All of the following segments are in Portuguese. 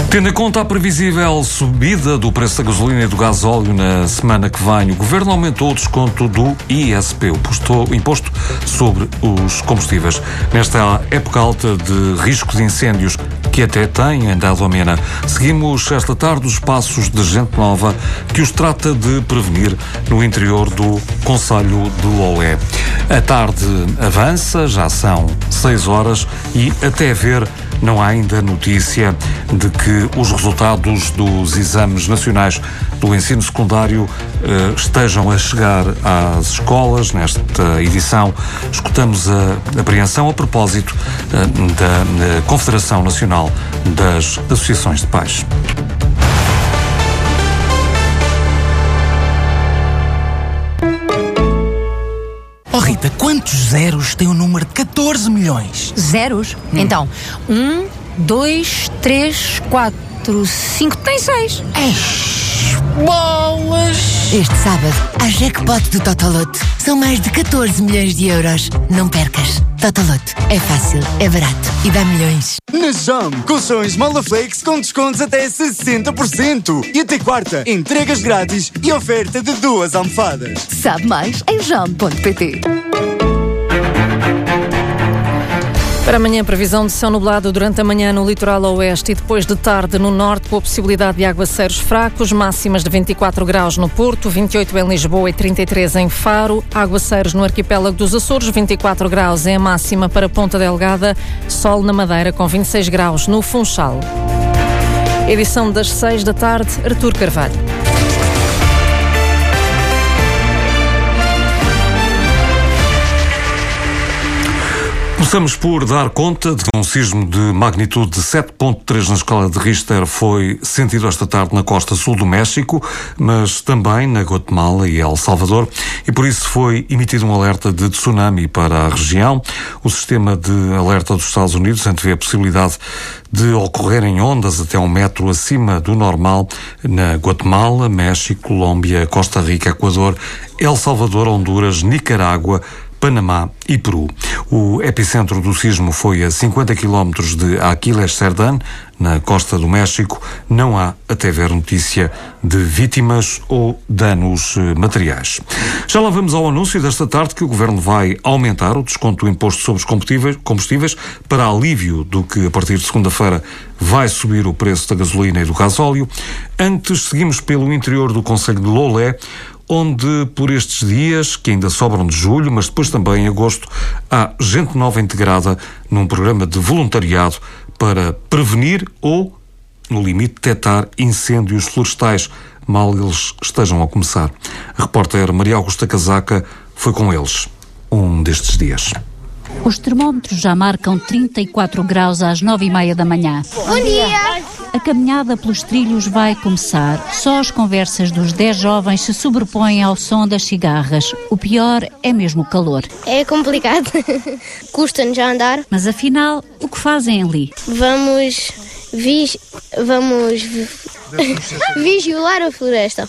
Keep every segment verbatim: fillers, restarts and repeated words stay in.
Tendo em conta a previsível subida do preço da gasolina e do gasóleo na semana que vem, o Governo aumentou o desconto do I S P, o imposto sobre os combustíveis. Nesta época alta de risco de incêndios, que até tem em Dalomena, seguimos esta tarde os passos de gente nova que os trata de prevenir no interior do concelho de Lolé. A tarde avança, já são seis horas e até ver não há ainda notícia de que os resultados dos exames nacionais do ensino secundário eh, estejam a chegar às escolas. Nesta edição escutamos a apreensão a propósito eh, da, da Confederação Nacional das Associações de Pais. Oh Rita, quantos zeros tem o número de catorze milhões? Zeros? Hum. Então, um, dois, três, quatro, cinco, tem seis. Eish, bolas! Este sábado, há jackpot do Totoloto. São mais de catorze milhões de euros. Não percas. Totoloto. É fácil, é barato e dá milhões. Na Jam, colchões Molaflex com descontos até sessenta por cento. E até quarta, entregas grátis e oferta de duas almofadas. Sabe mais em jam ponto pt. Para amanhã, previsão de céu nublado durante a manhã no litoral oeste e depois de tarde no norte, com a possibilidade de aguaceiros fracos, máximas de vinte e quatro graus no Porto, vinte e oito em Lisboa e trinta e três em Faro, aguaceiros no arquipélago dos Açores, vinte e quatro graus é a máxima para Ponta Delgada, sol na Madeira com vinte e seis graus no Funchal. Edição das seis da tarde, Artur Carvalho. Começamos por dar conta de que um sismo de magnitude de sete ponto três na escala de Richter foi sentido esta tarde na costa sul do México, mas também na Guatemala e El Salvador, e por isso foi emitido um alerta de tsunami para a região. O sistema de alerta dos Estados Unidos antevê a possibilidade de ocorrerem ondas até um metro acima do normal na Guatemala, México, Colômbia, Costa Rica, Equador, El Salvador, Honduras, Nicarágua, Panamá e Peru. O epicentro do sismo foi a cinquenta quilómetros de Aquiles Cerdán, na costa do México. Não há, até ver, notícia de vítimas ou danos materiais. Já lá vamos ao anúncio desta tarde que o Governo vai aumentar o desconto do imposto sobre os combustíveis, combustíveis para alívio do que, a partir de segunda-feira, vai subir o preço da gasolina e do gasóleo. Antes, seguimos pelo interior do concelho de Lolé, onde por estes dias, que ainda sobram de julho, mas depois também em agosto, há gente nova integrada num programa de voluntariado para prevenir ou, no limite, detectar incêndios florestais, mal eles estejam a começar. A repórter Maria Augusta Casaca foi com eles um destes dias. Os termómetros já marcam trinta e quatro graus às nove e meia da manhã. Bom dia! A caminhada pelos trilhos vai começar. Só as conversas dos dez jovens se sobrepõem ao som das cigarras. O pior é mesmo o calor. É complicado. Custa-nos já andar. Mas afinal, o que fazem ali? Vamos... Vis, vamos... vigilar a floresta.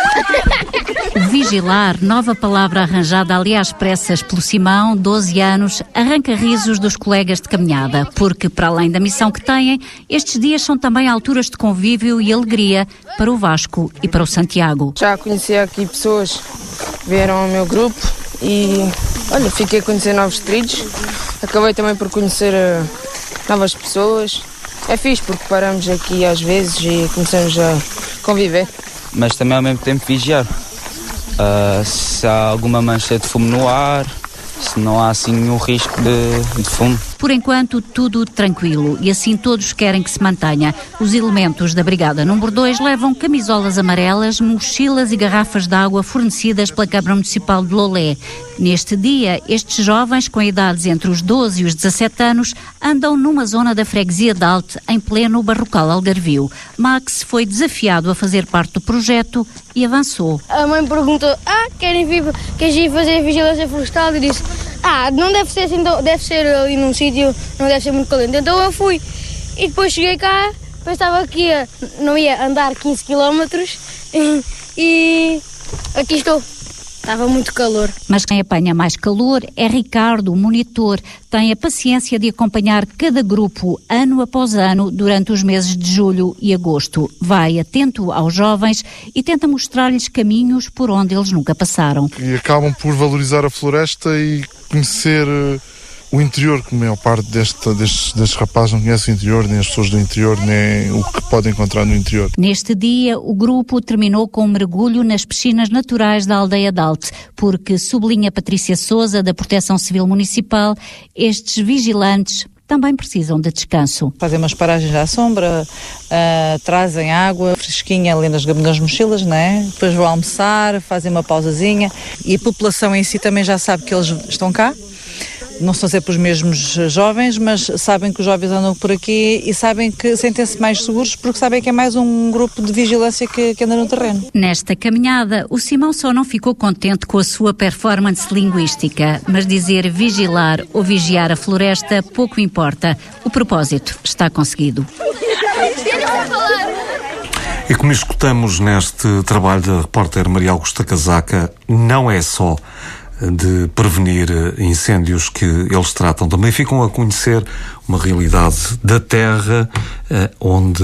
Vigilar, nova palavra arranjada ali às pressas pelo Simão, doze anos, arranca risos dos colegas de caminhada, porque, para além da missão que têm, estes dias são também alturas de convívio e alegria para o Vasco e para o Santiago. Já conheci aqui pessoas que vieram ao meu grupo e, olha, fiquei a conhecer novos trilhos. Acabei também por conhecer uh, novas pessoas. É fixe porque paramos aqui às vezes e começamos a conviver. Mas também ao mesmo tempo vigiar. Uh, se há alguma mancha de fumo no ar, se não há assim nenhum risco de, de fumo. Por enquanto, tudo tranquilo e assim todos querem que se mantenha. Os elementos da Brigada número dois levam camisolas amarelas, mochilas e garrafas de água fornecidas pela Câmara Municipal de Lolé. Neste dia, estes jovens com idades entre os doze e os dezassete anos andam numa zona da freguesia de Alte, em pleno Barrocal Algarvio. Max foi desafiado a fazer parte do projeto e avançou. A mãe perguntou, ah, querem vir, queres ir fazer vigilância florestal? E disse, ah, não deve ser assim, deve ser ali num sítio, não deve ser muito calente. Então eu fui. E depois cheguei cá, pensava que ia, não ia andar quinze quilómetros e, e aqui estou. Estava muito calor. Mas quem apanha mais calor é Ricardo, o monitor. Tem a paciência de acompanhar cada grupo, ano após ano, durante os meses de julho e agosto. Vai atento aos jovens e tenta mostrar-lhes caminhos por onde eles nunca passaram. E acabam por valorizar a floresta e conhecer o interior, que a maior parte deste, destes, destes rapazes não conhece o interior, nem as pessoas do interior, nem o que podem encontrar no interior. Neste dia, o grupo terminou com um mergulho nas piscinas naturais da aldeia de Alte, porque, sublinha Patrícia Sousa, da Proteção Civil Municipal, estes vigilantes também precisam de descanso. Fazem umas paragens à sombra, uh, trazem água fresquinha ali nas, nas mochilas, não é? Depois vão almoçar, fazem uma pausazinha e a população em si também já sabe que eles estão cá. Não são sempre os mesmos jovens, mas sabem que os jovens andam por aqui e sabem que sentem-se mais seguros porque sabem que é mais um grupo de vigilância que, que anda no terreno. Nesta caminhada, o Simão só não ficou contente com a sua performance linguística, mas dizer vigilar ou vigiar a floresta pouco importa. O propósito está conseguido. E como escutamos neste trabalho da repórter Maria Augusta Casaca, não é só de prevenir incêndios que eles tratam, também ficam a conhecer uma realidade da terra eh, onde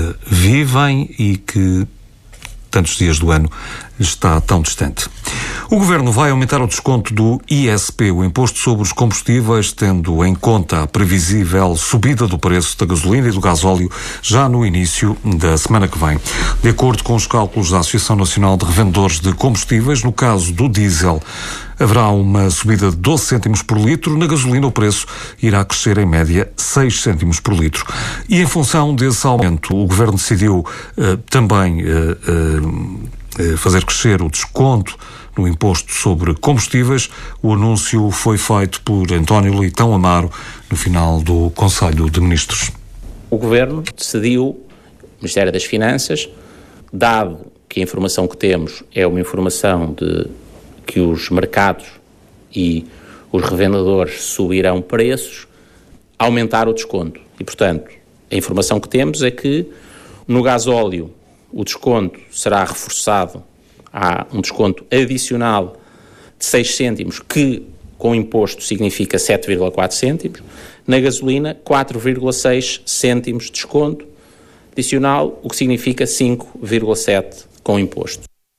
vivem e que tantos dias do ano está tão distante. O Governo vai aumentar o desconto do I S P, o Imposto sobre os Combustíveis, tendo em conta a previsível subida do preço da gasolina e do gasóleo já no início da semana que vem. De acordo com os cálculos da Associação Nacional de Revendedores de Combustíveis, no caso do diesel, haverá uma subida de doze cêntimos por litro. Na gasolina, o preço irá crescer em média seis cêntimos por litro. E em função desse aumento, o Governo decidiu uh, também uh, uh, fazer crescer o desconto no imposto sobre combustíveis. O anúncio foi feito por António Leitão Amaro no final do Conselho de Ministros. O Governo decidiu, o Ministério das Finanças, dado que a informação que temos é uma informação de que os mercados e os revendedores subirão preços, aumentar o desconto. E, portanto, a informação que temos é que no gasóleo o desconto será reforçado. Há um desconto adicional de seis cêntimos, que com imposto significa sete vírgula quatro cêntimos. Na gasolina, quatro vírgula seis cêntimos de desconto adicional, o que significa cinco vírgula sete com imposto.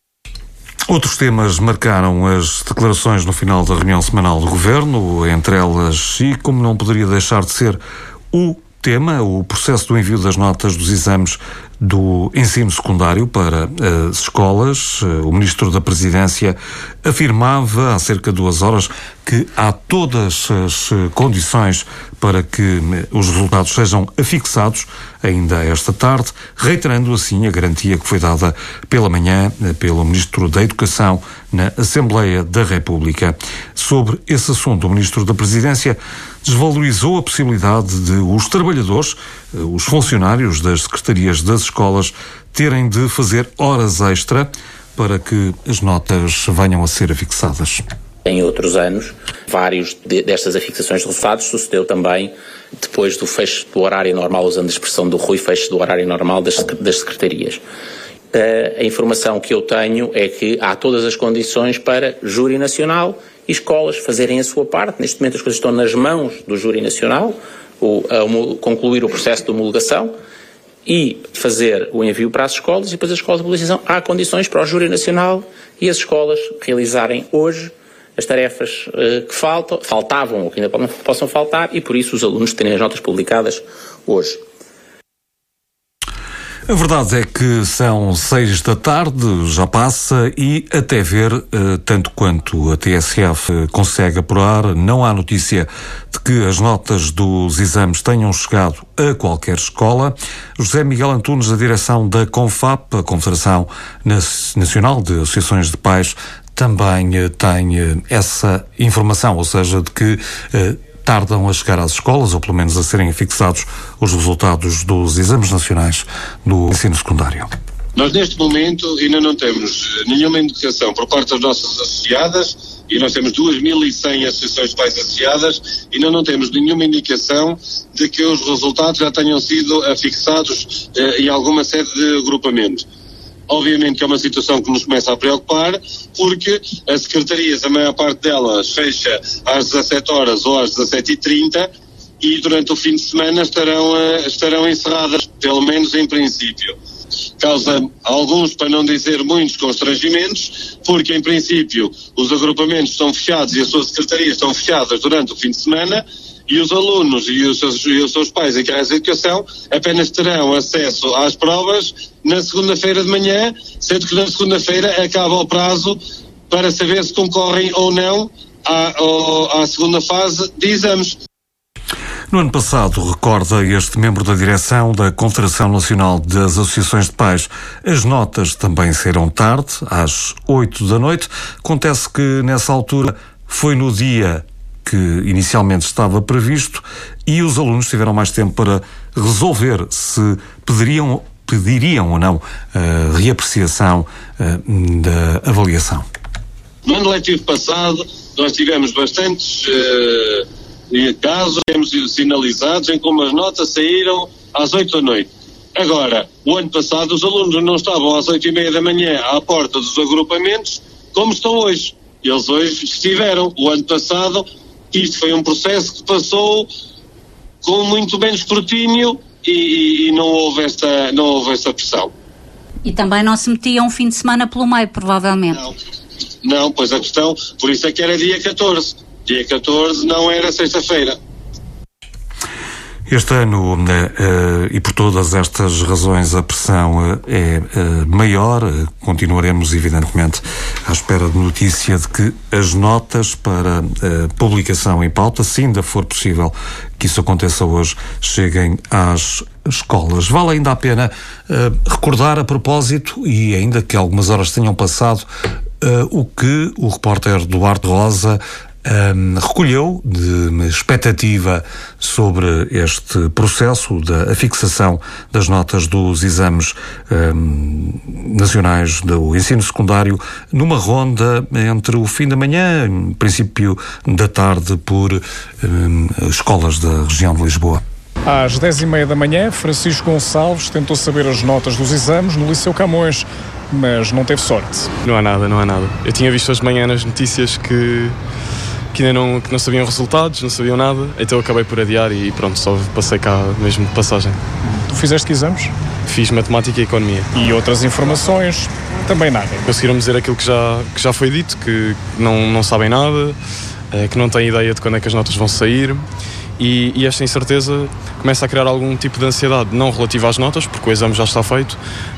Outros temas marcaram as declarações no final da reunião semanal do Governo, entre elas, e como não poderia deixar de ser, o tema, o processo do envio das notas dos exames do ensino secundário para as escolas. O Ministro da Presidência afirmava há cerca de duas horas que há todas as condições para que os resultados sejam afixados ainda esta tarde, reiterando assim a garantia que foi dada pela manhã pelo Ministro da Educação na Assembleia da República. Sobre esse assunto, o Ministro da Presidência desvalorizou a possibilidade de os trabalhadores, os funcionários das secretarias das escolas, terem de fazer horas extra para que as notas venham a ser afixadas. Em outros anos, vários de, destas afixações de resultados sucedeu também depois do fecho do horário normal, usando a expressão do Rui, fecho do horário normal das, das secretarias. Uh, a informação que eu tenho é que há todas as condições para Júri Nacional e escolas fazerem a sua parte. Neste momento as coisas estão nas mãos do Júri Nacional, o, a, a concluir o processo de homologação e fazer o envio para as escolas, e depois as escolas de homologação, há condições para o Júri Nacional e as escolas realizarem hoje as tarefas uh, que faltam, faltavam ou que ainda possam faltar, e por isso os alunos terem as notas publicadas hoje. A verdade é que são seis da tarde, já passa, e até ver, uh, tanto quanto a T S F consegue apurar, não há notícia de que as notas dos exames tenham chegado a qualquer escola. José Miguel Antunes, da direção da CONFAP, a Confederação Nacional de Associações de Pais, também uh, tem uh, essa informação, ou seja, de que uh, tardam a chegar às escolas, ou pelo menos a serem fixados os resultados dos exames nacionais do ensino secundário. Nós neste momento ainda não temos nenhuma indicação por parte das nossas associadas, e nós temos duas mil e cem associações de pais associadas, e ainda não temos nenhuma indicação de que os resultados já tenham sido afixados eh, em alguma sede de agrupamento. Obviamente que é uma situação que nos começa a preocupar, porque as secretarias, a maior parte delas, fecha às dezassete horas ou às dezassete e trinta e durante o fim de semana estarão, uh, estarão encerradas, pelo menos em princípio. Causa alguns, para não dizer muitos, constrangimentos, porque em princípio os agrupamentos estão fechados e as suas secretarias estão fechadas durante o fim de semana, e os alunos e os seus, e os seus pais encarregados de educação apenas terão acesso às provas na segunda-feira de manhã, sendo que na segunda-feira acaba o prazo para saber se concorrem ou não à, à segunda fase de exames. No ano passado, recorda este membro da direção da Confederação Nacional das Associações de Pais, as notas também saíram tarde, às oito da noite. Acontece que nessa altura foi no dia que inicialmente estava previsto e os alunos tiveram mais tempo para resolver se pediriam, pediriam ou não a reapreciação uh, da avaliação. No ano letivo passado, nós tivemos bastantes uh, casos, temos sinalizados em como as notas saíram às oito da noite. Agora, o ano passado, os alunos não estavam às oito e meia da manhã à porta dos agrupamentos como estão hoje. Eles hoje estiveram. O ano passado, isto foi um processo que passou com muito menos escrutínio e, e não houve esta, não houve esta pressão. E também não se metia um fim de semana pelo meio, provavelmente. Não, não, pois a questão, por isso é que era dia catorze. Dia catorze não era sexta-feira. Este ano, uh, e por todas estas razões, a pressão uh, é uh, maior. Uh, continuaremos, evidentemente, à espera de notícia de que as notas para uh, publicação em pauta, se ainda for possível que isso aconteça hoje, cheguem às escolas. Vale ainda a pena uh, recordar a propósito, e ainda que algumas horas tenham passado, uh, o que o repórter Duarte Rosa Um, recolheu de expectativa sobre este processo da fixação das notas dos exames um, nacionais do ensino secundário numa ronda entre o fim da manhã e princípio da tarde por um, escolas da região de Lisboa. Às dez e meia da manhã, Francisco Gonçalves tentou saber as notas dos exames no Liceu Camões, mas não teve sorte. Não há nada, não há nada. Eu tinha visto hoje de manhã nas notícias que que ainda não, que não sabiam resultados, não sabiam nada, então eu acabei por adiar e pronto, só passei cá mesmo de passagem. Tu fizeste que exames? Fiz Matemática e Economia. E outras informações? Também nada. Conseguiram dizer aquilo que já, que já foi dito, que não, não sabem nada, que não têm ideia de quando é que as notas vão sair. E, e esta incerteza começa a criar algum tipo de ansiedade, não relativa às notas, porque o exame já está feito,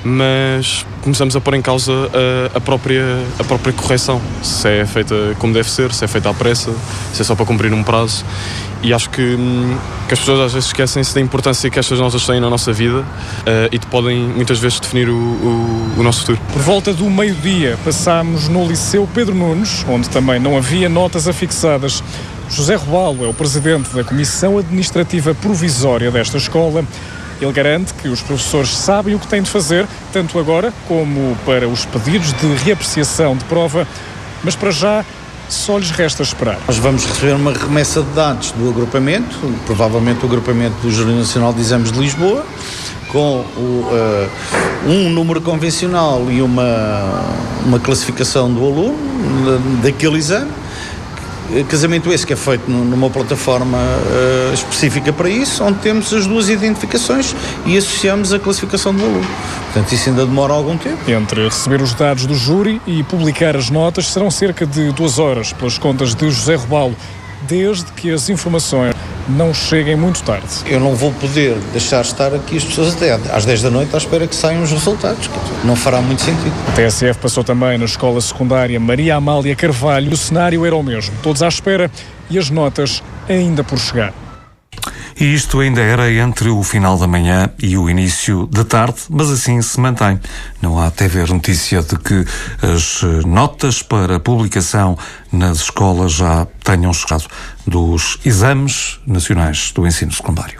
mas começamos a pôr em causa a, a, própria, a própria correção, se é feita como deve ser, se é feita à pressa, se é só para cumprir um prazo. E acho que, que as pessoas às vezes esquecem-se da importância que estas notas têm na nossa vida uh, e podem muitas vezes definir o, o, o nosso futuro. Por volta do meio-dia passámos no Liceu Pedro Nunes, onde também não havia notas afixadas. José Robalo é o presidente da Comissão Administrativa Provisória desta escola. Ele garante que os professores sabem o que têm de fazer, tanto agora como para os pedidos de reapreciação de prova, mas para já só lhes resta esperar. Nós vamos receber uma remessa de dados do agrupamento, provavelmente o agrupamento do Júri Nacional de Exames de Lisboa, com o, uh, um número convencional e uma, uma classificação do aluno daquele exame. Casamento esse que é feito numa plataforma uh, específica para isso, onde temos as duas identificações e associamos a classificação do aluno. Portanto, isso ainda demora algum tempo. Entre receber os dados do júri e publicar as notas serão cerca de duas horas, pelas contas de José Robalo, desde que as informações não cheguem muito tarde. Eu não vou poder deixar estar aqui as pessoas até às dez da noite à espera que saiam os resultados. Não fará muito sentido. A T S F passou também na escola secundária Maria Amália Carvalho. O cenário era o mesmo. Todos à espera e as notas ainda por chegar. E isto ainda era entre o final da manhã e o início da tarde, mas assim se mantém. Não há até ver notícia de que as notas para publicação nas escolas já tenham chegado dos exames nacionais do ensino secundário.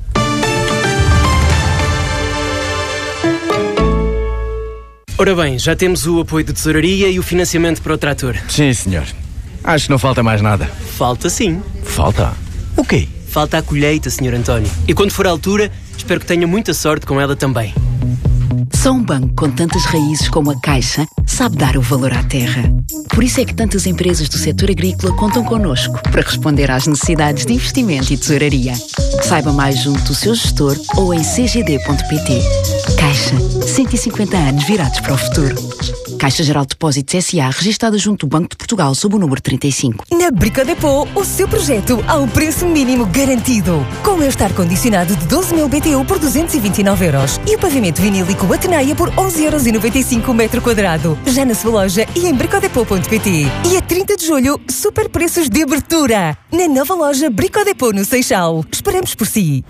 Ora bem, já temos o apoio de tesouraria e o financiamento para o trator. Sim, senhor. Acho que não falta mais nada. Falta sim. Falta? O quê? Falta a colheita, senhor António. E quando for a altura, espero que tenha muita sorte com ela também. Só um banco com tantas raízes como a Caixa sabe dar o valor à terra. Por isso é que tantas empresas do setor agrícola contam connosco para responder às necessidades de investimento e tesouraria. Saiba mais junto do seu gestor ou em c g d ponto p t. Caixa, cento e cinquenta anos virados para o futuro. Caixa Geral de Depósitos S A, registada junto do Banco de Portugal sob o número trinta e cinco. Na Bricodepot, o seu projeto ao preço mínimo garantido. Com este ar-condicionado de doze mil B T U por duzentos e vinte e nove euros e o pavimento vinílico Ateneia por onze euros e noventa e cinco metro quadrado. Já na sua loja e em bricodepot ponto p t. E a trinta de julho, super preços de abertura. Na nova loja Bricodepot no Seixal. Esperamos por si.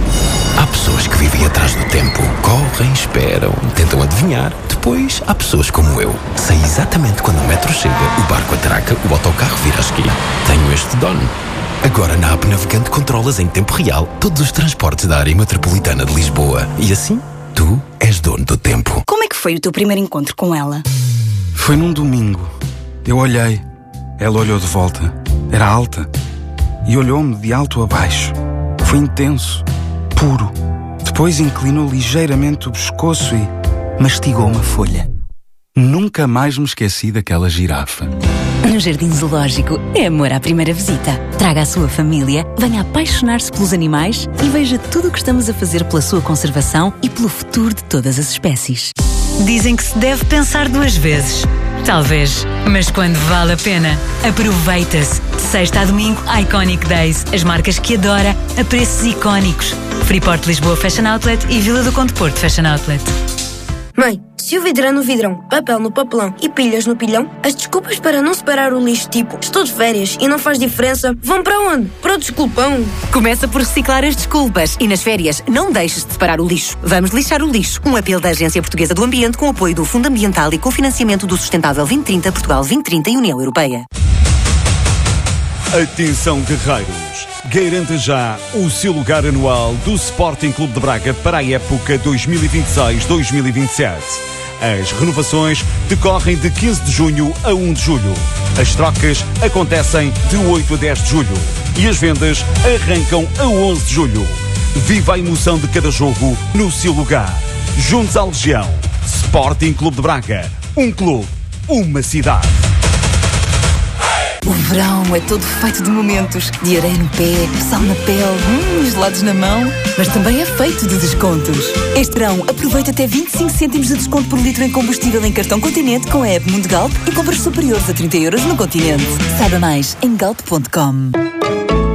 Há pessoas que vivem atrás do tempo, correm, esperam, tentam adivinhar. Depois, há pessoas como eu. Sei exatamente quando o metro chega, o barco atraca, o autocarro vira à esquina. Tenho este dono. Agora na app Navegante controlas em tempo real todos os transportes da área metropolitana de Lisboa. E assim, tu és dono do tempo. Como é que foi o teu primeiro encontro com ela? Foi num domingo. Eu olhei. Ela olhou de volta. Era alta. E olhou-me de alto a baixo. Foi intenso. Puro. Depois inclinou ligeiramente o pescoço e mastigou uma folha. Nunca mais me esqueci daquela girafa. No Jardim Zoológico é amor à primeira visita. Traga a sua família, venha apaixonar-se pelos animais e veja tudo o que estamos a fazer pela sua conservação e pelo futuro de todas as espécies. Dizem que se deve pensar duas vezes. Talvez, mas quando vale a pena, aproveita-se. De sexta a domingo, Iconic Days. As marcas que adora a preços icónicos. Freeport Lisboa Fashion Outlet e Vila do Conde Porto Fashion Outlet. Mãe, se o vidro é no vidrão, papel no papelão e pilhas no pilhão, as desculpas para não separar o lixo, tipo, estou de férias e não faz diferença, vão para onde? Para o desculpão. Começa por reciclar as desculpas e nas férias não deixes de separar o lixo. Vamos lixar o lixo. Um apelo da Agência Portuguesa do Ambiente com apoio do Fundo Ambiental e com financiamento do Sustentável vinte trinta, Portugal vinte trinta e União Europeia. Atenção, guerreiros! Garanta já o seu lugar anual do Sporting Clube de Braga para a época dois mil e vinte e seis dois mil e vinte e sete. As renovações decorrem de quinze de junho a um de julho. As trocas acontecem de oito a dez de julho. E as vendas arrancam a onze de julho. Viva a emoção de cada jogo no seu lugar. Juntos à Legião. Sporting Clube de Braga. Um clube, uma cidade. O verão é todo feito de momentos, de areia no pé, sal na pele, hum, gelados na mão, mas também é feito de descontos. Este verão, aproveita até vinte e cinco cêntimos de desconto por litro em combustível em cartão Continente com a app Mundo Galp e compras superiores a trinta euros no Continente. Saiba mais em galp ponto com.